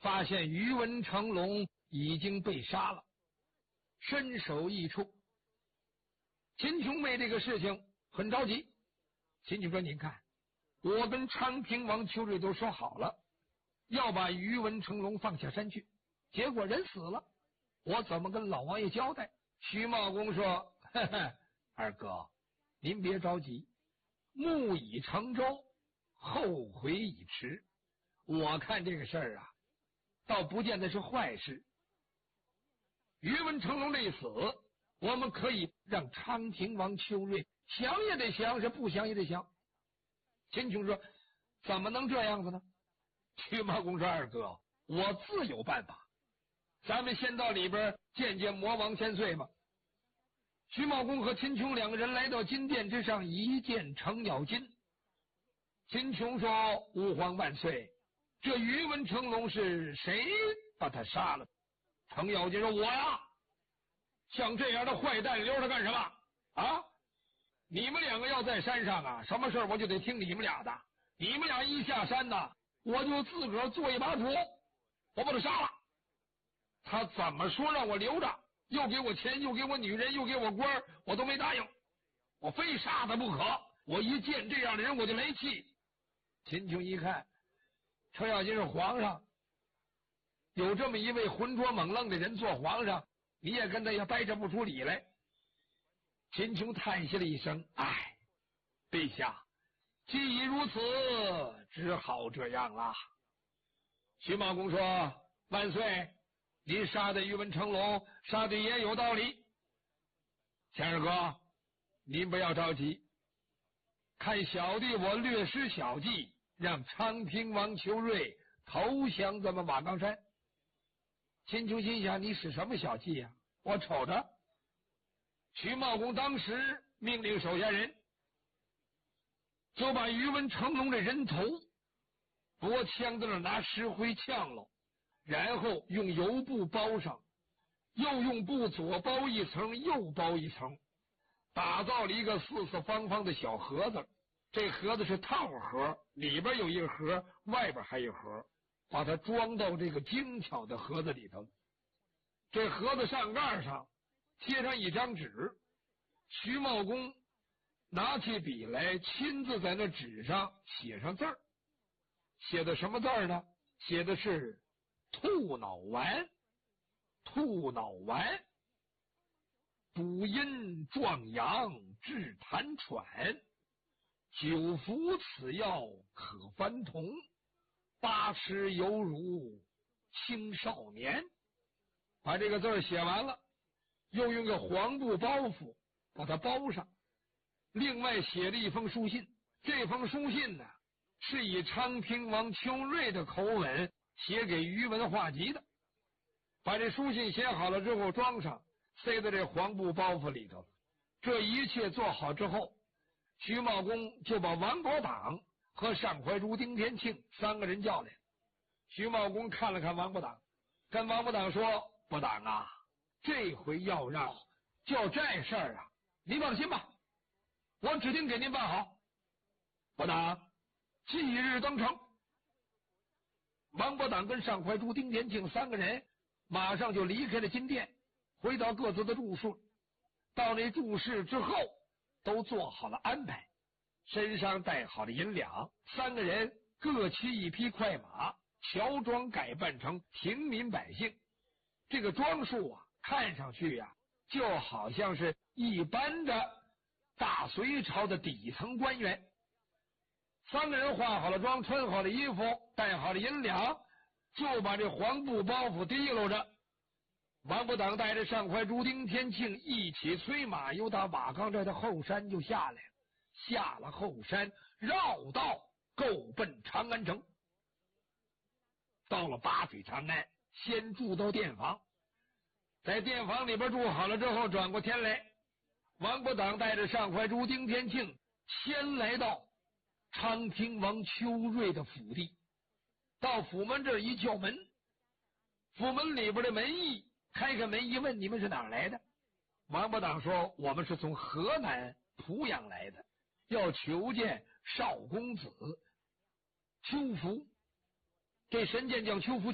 发现宇文成龙已经被杀了，身首异处。秦琼为这个事情很着急。秦琼说：“您看，我跟昌平王邱瑞都说好了，要把宇文成龙放下山去，结果人死了，我怎么跟老王爷交代？”徐茂公说：“呵呵，二哥，您别着急，木已成舟，后悔已迟。我看这个事儿啊，倒不见得是坏事。宇文成龙这死，我们可以让昌平王邱瑞想也得想，是不想也得想。”秦琼说：“怎么能这样子呢？”徐茂公说：“二哥，我自有办法。咱们先到里边见见魔王千岁吧。”徐茂公和秦琼两个人来到金殿之上，一见程咬金。秦琼说：“吾皇万岁，这宇文成龙是谁把他杀了？”程咬金说：“我呀。像这样的坏蛋留着干什么啊？你们两个要在山上啊，什么事我就得听你们俩的。你们俩一下山呢，我就自个儿做一把主，我把他杀了。他怎么说让我留着，又给我钱，又给我女人，又给我官，我都没答应，我非杀他不可。我一见这样的人我就来气。”秦琼一看，程咬金是皇上，有这么一位浑浊猛愣的人做皇上，你也跟他也掰扯不出理来。秦琼叹息了一声：“唉，陛下，既已如此，只好这样了。”徐茂公说：“万岁，您杀的宇文成龙，杀的也有道理。钱二哥，您不要着急，看小弟我略施小计，让昌平王邱瑞投降咱们瓦岗山。”秦琼心想：“你使什么小计呀？我瞅着。”徐茂公当时命令手下人，就把宇文成龙的人头脖枪在那拿石灰呛了，然后用油布包上，又用布左包一层右包一层，打造了一个四四方方的小盒子。这盒子是套盒，里边有一个盒，外边还有一盒，把它装到这个精巧的盒子里头。这盒子上盖上贴上一张纸，徐茂公拿起笔来，亲自在那纸上写上字儿。写的什么字儿呢？写的是兔脑丸，兔脑丸，补阴壮阳治痰喘，久服此药可翻童，8吃犹如青少年。把这个字写完了，又用个黄布包袱把它包上，另外写了一封书信。这封书信呢，是以昌平王邱瑞的口吻写给宇文化及的。把这书信写好了之后装上，塞在这黄布包袱里头。这一切做好之后，徐茂公就把王伯党和上怀珠、丁天庆3个人叫来。徐茂公看了看王伯党，跟王伯党说：“伯党啊，这回要让叫这事儿啊，你放心吧，我指定给您办好。伯党即日登城。”王伯党跟上怀珠、丁天庆3个人马上就离开了金殿，回到各自的住处。到那住室之后，都做好了安排，身上带好了银两，3个人各骑一匹快马，乔装改扮成平民百姓。这个装束啊，看上去啊，就好像是一般的大隋朝的底层官员。3个人化好了妆，穿好了衣服，带好了银两，就把这黄布包袱提溜着。王伯党带着上怀珠、丁天庆一起催马，由打瓦岗寨的后山就下来了。下了后山，绕道够奔长安城。到了八嘴长安，先住到殿房，在殿房里边住好了之后，转过天来，王伯党带着上怀珠、丁天庆先来到昌平王邱瑞的府邸。到府门这儿一叫门，府门里边的门役开开门一问：“你们是哪儿来的？”王伯党说：“我们是从河南濮阳来的，要求见少公子邱福。”这神箭将邱福